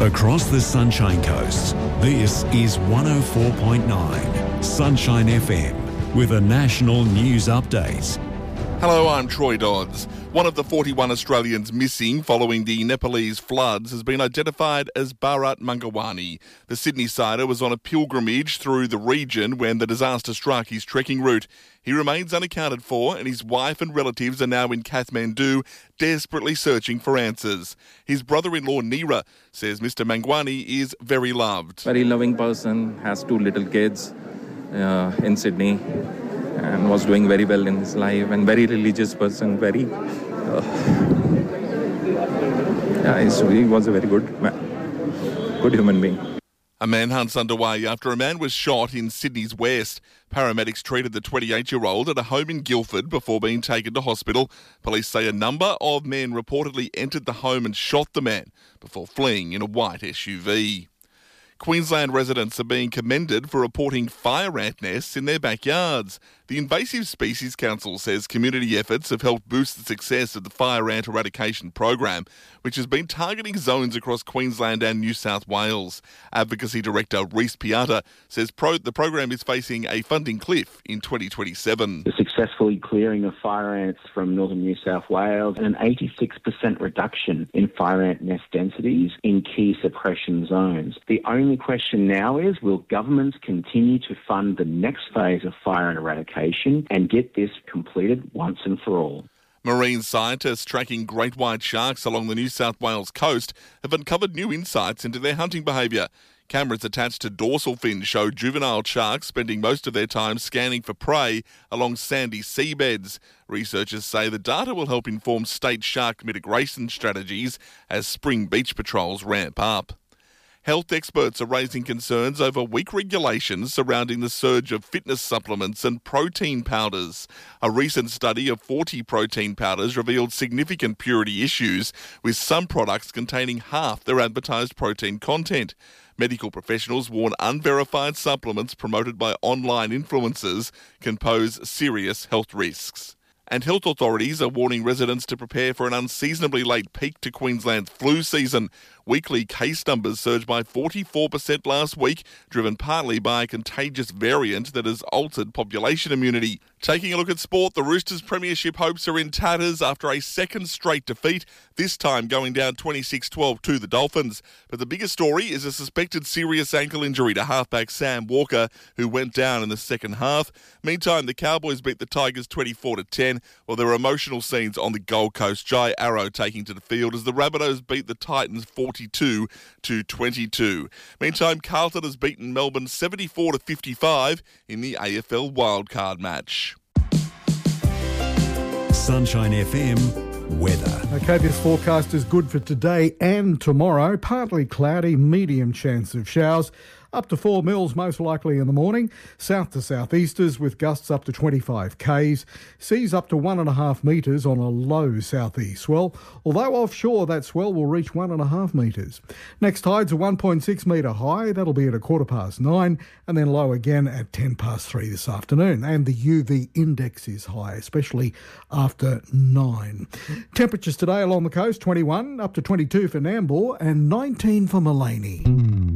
Across the Sunshine Coast, this is 104.9 Sunshine FM with a national news update. Hello, I'm Troy Dodds. One of the 41 Australians missing following the Nepalese floods has been identified as Bharat Mangawani. The Sydney-sider was on a pilgrimage through the region when the disaster struck his trekking route. He remains unaccounted for, and his wife and relatives are now in Kathmandu, desperately searching for answers. His brother-in-law, Neera, says Mr Mangawani is very loved. Very loving person, has 2 little kids in Sydney, and was doing very well in his life, and very religious person, he was a very good man, good human being. A manhunt's underway after a man was shot in Sydney's west. Paramedics treated the 28-year-old at a home in Guildford before being taken to hospital. Police say a number of men reportedly entered the home and shot the man before fleeing in a white SUV. Queensland residents are being commended for reporting fire ant nests in their backyards. The Invasive Species Council says community efforts have helped boost the success of the fire ant eradication program, which has been targeting zones across Queensland and New South Wales. Advocacy Director Reece Piata says the program is facing a funding cliff in 2027. The successfully clearing of fire ants from northern New South Wales and an 86% reduction in fire ant nest densities in key suppression zones. The only question now is, will governments continue to fund the next phase of fire ant eradication and get this completed once and for all? Marine scientists tracking great white sharks along the New South Wales coast have uncovered new insights into their hunting behaviour. Cameras attached to dorsal fins show juvenile sharks spending most of their time scanning for prey along sandy seabeds. Researchers say the data will help inform state shark mitigation strategies as spring beach patrols ramp up. Health experts are raising concerns over weak regulations surrounding the surge of fitness supplements and protein powders. A recent study of 40 protein powders revealed significant purity issues, with some products containing half their advertised protein content. Medical professionals warn unverified supplements promoted by online influencers can pose serious health risks. And health authorities are warning residents to prepare for an unseasonably late peak to Queensland's flu season. Weekly case numbers surged by 44% last week, driven partly by a contagious variant that has altered population immunity. Taking a look at sport, the Roosters' premiership hopes are in tatters after a second straight defeat, this time going down 26-12 to the Dolphins. But the biggest story is a suspected serious ankle injury to halfback Sam Walker, who went down in the second half. Meantime, the Cowboys beat the Tigers 24-10, while there were emotional scenes on the Gold Coast. Jai Arrow taking to the field as the Rabbitohs beat the Titans 42-22. Meantime, Carlton has beaten Melbourne 74-55 in the AFL wildcard match. Sunshine FM weather. Okay, this forecast is good for today and tomorrow. Partly cloudy, medium chance of showers. Up to 4 mils most likely in the morning. South to southeasters with gusts up to 25 k's. Seas up to 1.5 metres on a low southeast swell. Although offshore, that swell will reach 1.5 metres. Next tide's a 1.6 metre high. That'll be at 9:15. And then low again at 3:10 this afternoon. And the UV index is high, especially after 9. Temperatures today along the coast, 21 up to 22 for Nambour and 19 for Maleny.